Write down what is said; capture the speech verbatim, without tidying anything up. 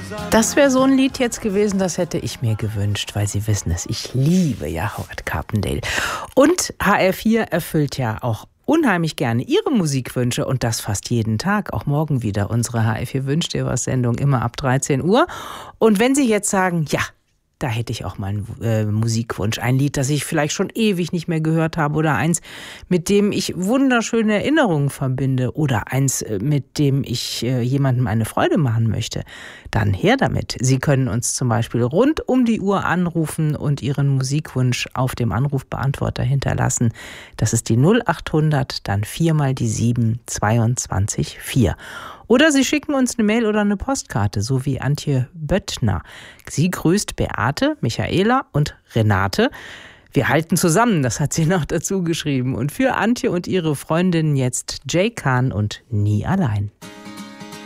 Das wäre so ein Lied jetzt gewesen, das hätte ich mir gewünscht, weil Sie wissen es, ich liebe ja Howard Carpendale. Und H R vier erfüllt ja auch unheimlich gerne Ihre Musikwünsche und das fast jeden Tag, auch morgen wieder. Unsere H R vier Wünscht dir was Sendung immer ab dreizehn Uhr. Und wenn Sie jetzt sagen, ja, da hätte ich auch mal einen äh, Musikwunsch. Ein Lied, das ich vielleicht schon ewig nicht mehr gehört habe oder eins, mit dem ich wunderschöne Erinnerungen verbinde oder eins, mit dem ich äh, jemandem eine Freude machen möchte. Dann her damit. Sie können uns zum Beispiel rund um die Uhr anrufen und Ihren Musikwunsch auf dem Anrufbeantworter hinterlassen. Das ist die null acht hundert, dann viermal die sieben, zweiundzwanzig vier. Oder Sie schicken uns eine Mail oder eine Postkarte, so wie Antje Böttner. Sie grüßt Beate, Michaela und Renate. Wir halten zusammen, das hat sie noch dazu geschrieben. Und für Antje und ihre Freundinnen jetzt Jay Khan und Nie allein.